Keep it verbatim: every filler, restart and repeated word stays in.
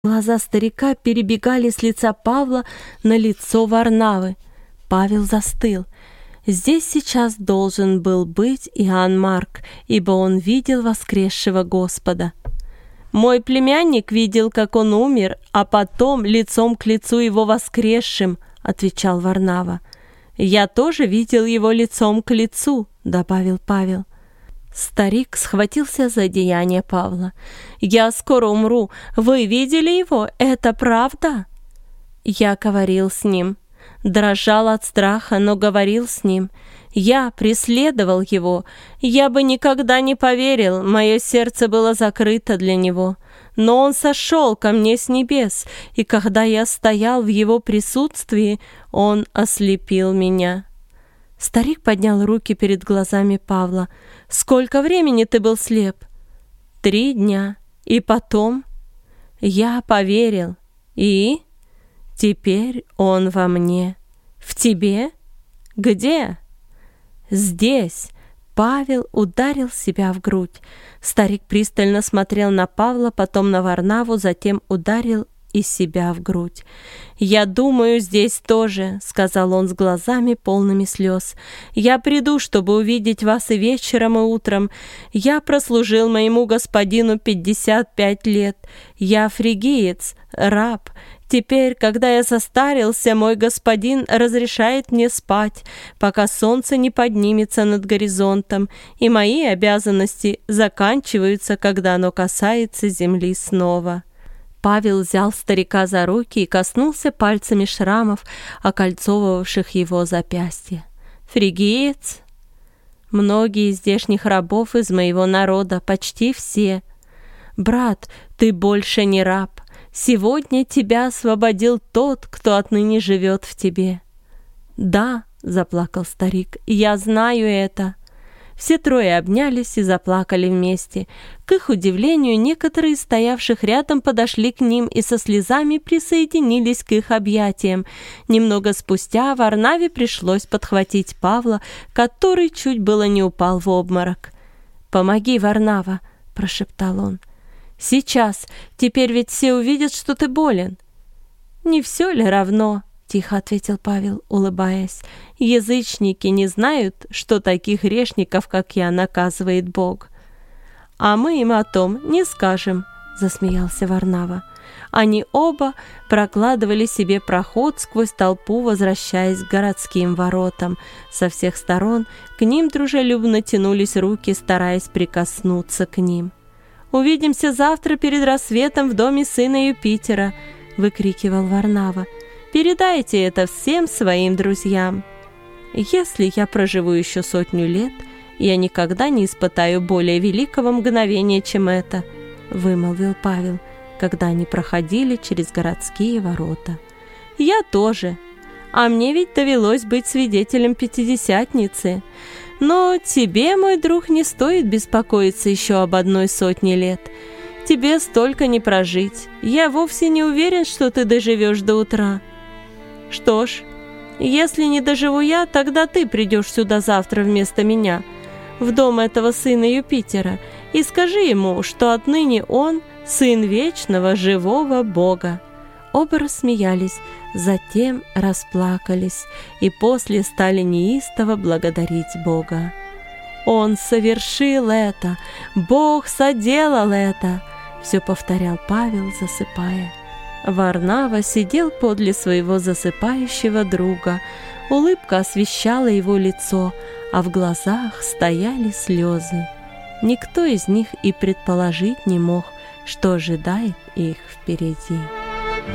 Глаза старика перебегали с лица Павла на лицо Варнавы. Павел застыл. Здесь сейчас должен был быть Иоанн Марк, ибо он видел воскресшего Господа. «Мой племянник видел, как он умер, а потом лицом к лицу его воскресшим», — отвечал Варнава. «Я тоже видел его лицом к лицу», — добавил Павел. Старик схватился за одеяние Павла. «Я скоро умру. Вы видели его? Это правда?» Я говорил с ним. Дрожал от страха, но говорил с ним. Я преследовал его. Я бы никогда не поверил, мое сердце было закрыто для него. Но он сошел ко мне с небес, и когда я стоял в его присутствии, он ослепил меня». Старик поднял руки перед глазами Павла. «Сколько времени ты был слеп?» «Три дня. И потом?» «Я поверил. И?» «Теперь он во мне». «В тебе?» «Где?» «Здесь». Павел ударил себя в грудь. Старик пристально смотрел на Павла, потом на Варнаву, затем ударил и себя в грудь. «Я думаю, здесь тоже», — сказал он с глазами полными слез. «Я приду, чтобы увидеть вас и вечером, и утром. Я прослужил моему господину пятьдесят пять лет. Я фригиец, раб. Теперь, когда я состарился, мой господин разрешает мне спать, пока солнце не поднимется над горизонтом, и мои обязанности заканчиваются, когда оно касается земли снова». Павел взял старика за руки и коснулся пальцами шрамов, окольцовывавших его запястье. «Фригиец?» «Многие из здешних рабов из моего народа, почти все. Брат, ты больше не раб. Сегодня тебя освободил тот, кто отныне живет в тебе». «Да», — заплакал старик, — «я знаю это». Все трое обнялись и заплакали вместе. К их удивлению, некоторые из стоявших рядом подошли к ним и со слезами присоединились к их объятиям. Немного спустя Варнаве пришлось подхватить Павла, который чуть было не упал в обморок. «Помоги, Варнава», — прошептал он. «Сейчас. Теперь ведь все увидят, что ты болен». «Не все ли равно?» — тихо ответил Павел, улыбаясь. «Язычники не знают, что таких грешников, как я, наказывает Бог». «А мы им о том не скажем», — засмеялся Варнава. Они оба прокладывали себе проход сквозь толпу, возвращаясь к городским воротам. Со всех сторон к ним дружелюбно тянулись руки, стараясь прикоснуться к ним. «Увидимся завтра перед рассветом в доме сына Юпитера», — выкрикивал Варнава. «Передайте это всем своим друзьям. Если я проживу еще сотню лет, я никогда не испытаю более великого мгновения, чем это», — вымолвил Павел, когда они проходили через городские ворота. «Я тоже. А мне ведь довелось быть свидетелем Пятидесятницы. Но тебе, мой друг, не стоит беспокоиться еще об одной сотне лет. Тебе столько не прожить. Я вовсе не уверен, что ты доживешь до утра. Что ж, если не доживу я, тогда ты придешь сюда завтра вместо меня, в дом этого сына Юпитера, и скажи ему, что отныне он сын вечного живого Бога». Оба рассмеялись, затем расплакались, и после стали неистово благодарить Бога. «Он совершил это! Бог соделал это!» — все повторял Павел, засыпая. Варнава сидел подле своего засыпающего друга. Улыбка освещала его лицо, а в глазах стояли слезы. Никто из них и предположить не мог, что ожидает их впереди.